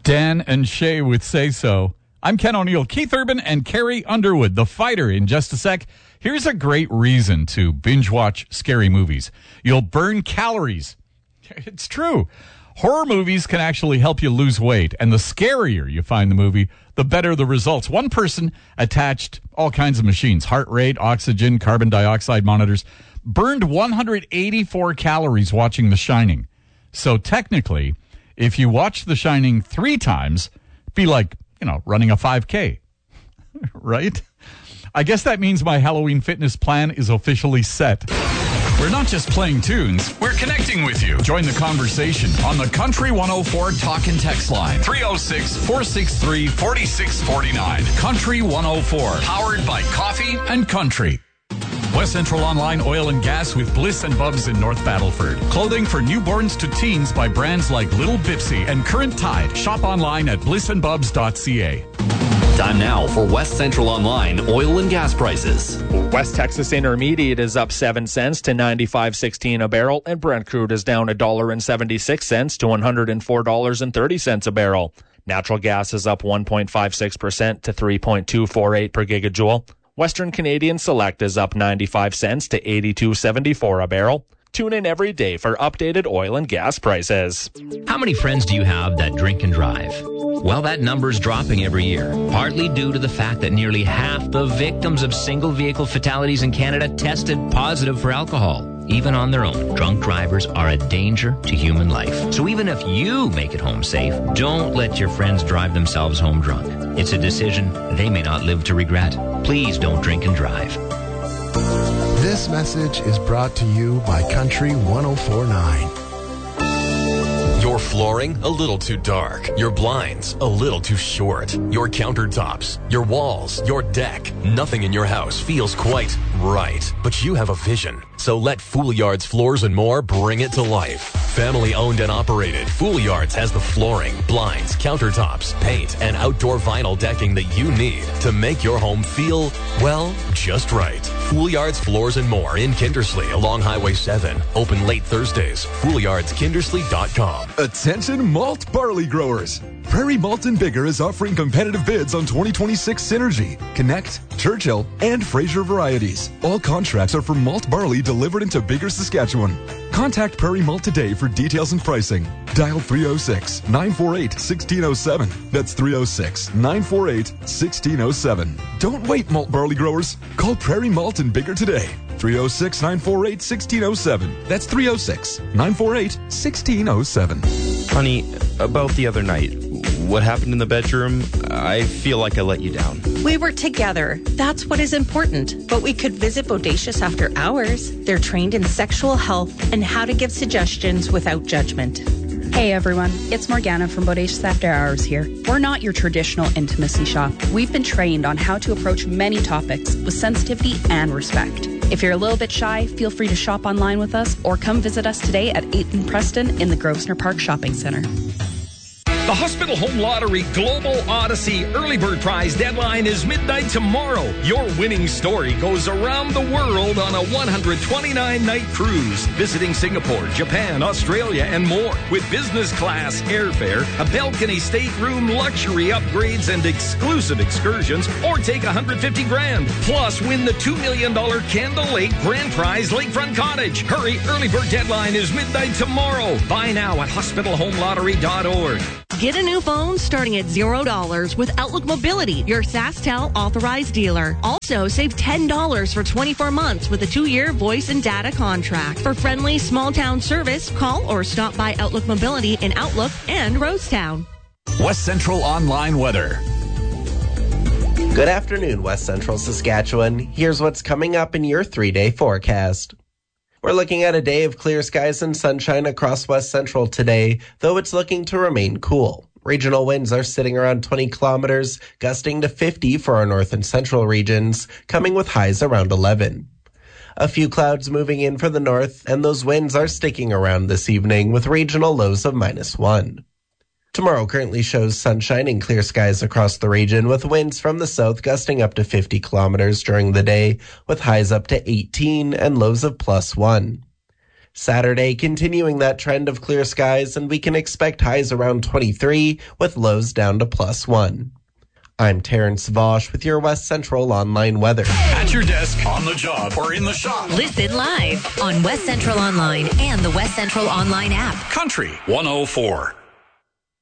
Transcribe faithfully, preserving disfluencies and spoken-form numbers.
Dan and Shay with Say So. I'm Ken O'Neill, Keith Urban, and Carrie Underwood, the fighter. In just a sec, here's a great reason to binge watch scary movies. You'll burn calories. It's true. Horror movies can actually help you lose weight, and the scarier you find the movie, the better the results. One person attached all kinds of machines, heart rate, oxygen, carbon dioxide monitors, burned one hundred eighty-four calories watching The Shining. So technically, if you watch The Shining three times, it'd be like, you know, running a five K, right? I guess that means my Halloween fitness plan is officially set. We're not just playing tunes, we're connecting with you. Join the conversation on the Country one oh four Talk and Text line. three oh six, four six three, four six four nine. Country one oh four. Powered by Coffee and Country. West Central Online Oil and Gas with Bliss and Bubs in North Battleford. Clothing for newborns to teens by brands like Little Bipsy and Current Tide. Shop online at bliss and bubs dot c a. Time now for West Central Online oil and gas prices. West Texas Intermediate is up seven cents to ninety-five sixteen a barrel, and Brent crude is down one dollar and seventy-six cents to one hundred four dollars and thirty cents a barrel. Natural gas is up one point five six percent to three point two four eight per gigajoule. Western Canadian Select is up ninety-five cents to eighty-two seventy-four a barrel. Tune in every day for updated oil and gas prices. How many friends do you have that drink and drive? Well, that number's dropping every year, partly due to the fact that nearly half the victims of single vehicle fatalities in Canada tested positive for alcohol. Even on their own, drunk drivers are a danger to human life. So even if you make it home safe, don't let your friends drive themselves home drunk. It's a decision they may not live to regret. Please don't drink and drive. This message is brought to you by Country one oh four point nine. Your flooring, a little too dark. Your blinds, a little too short. Your countertops, your walls, your deck. Nothing in your house feels quite right. But you have a vision. So let Foolyards Floors and More bring it to life. Family owned and operated, Foolyards has the flooring, blinds, countertops, paint, and outdoor vinyl decking that you need to make your home feel, well, just right. Foolyards Floors and More in Kindersley along Highway seven. Open late Thursdays. Foolyards Kindersley dot com. Attention malt barley growers. Prairie Malt and Bigger is offering competitive bids on twenty twenty-six Synergy, Connect, Churchill, and Fraser varieties. All contracts are for malt barley delivered into Bigger, Saskatchewan. Contact Prairie Malt today for details and pricing. Dial three oh six, nine four eight, one six oh seven. That's three oh six, nine four eight, one six oh seven. Don't wait, malt barley growers. Call Prairie Malt and Bigger today. three oh six, nine four eight, one six oh seven. That's three oh six, nine four eight, one six oh seven. Honey, about the other night, what happened in the bedroom? I feel like I let you down. We were together. That's what is important. But we could visit Bodacious after hours. They're trained in sexual health and how to give suggestions without judgment. Hey everyone, it's Morgana from Bodacious After Hours here. We're not your traditional intimacy shop. We've been trained on how to approach many topics with sensitivity and respect. If you're a little bit shy, feel free to shop online with us or come visit us today at eighth and Preston in the Grosvenor Park Shopping Centre. The Hospital Home Lottery Global Odyssey Early Bird Prize deadline is midnight tomorrow. Your winning story goes around the world on a one hundred twenty-nine night cruise, visiting Singapore, Japan, Australia, and more. With business class airfare, a balcony stateroom, luxury upgrades, and exclusive excursions, or take one hundred fifty grand. Plus, win the two million dollars Candle Lake Grand Prize Lakefront Cottage. Hurry, early bird deadline is midnight tomorrow. Buy now at hospital home lottery dot org. Get a new phone starting at zero dollars with Outlook Mobility, your SaskTel authorized dealer. Also, save ten dollars for twenty-four months with a two-year voice and data contract. For friendly small-town service, call or stop by Outlook Mobility in Outlook and Rosetown. West Central Online Weather. Good afternoon, West Central Saskatchewan. Here's what's coming up in your three-day forecast. We're looking at a day of clear skies and sunshine across West Central today, though it's looking to remain cool. Regional winds are sitting around twenty kilometers, gusting to fifty for our north and central regions, coming with highs around eleven. A few clouds moving in for the north, and those winds are sticking around this evening with regional lows of minus one. Tomorrow currently shows sunshine and clear skies across the region, with winds from the south gusting up to fifty kilometers during the day, with highs up to eighteen and lows of plus one. Saturday continuing that trend of clear skies, and we can expect highs around twenty-three with lows down to plus one. I'm Terrence Vosh with your West Central Online weather. At your desk, on the job, or in the shop. Listen live on West Central Online and the West Central Online app. Country one oh four.